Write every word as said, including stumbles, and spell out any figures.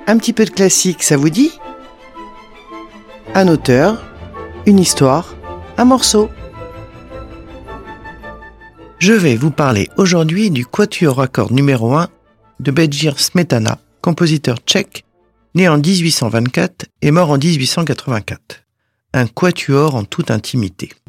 Un petit peu de classique, ça vous dit ? Un auteur, une histoire, un morceau. Je vais vous parler aujourd'hui du quatuor à cordes numéro un de Bedřich Smetana, compositeur tchèque, né en dix-huit cent vingt-quatre et mort en dix-huit cent quatre-vingt-quatre. Un quatuor en toute intimité.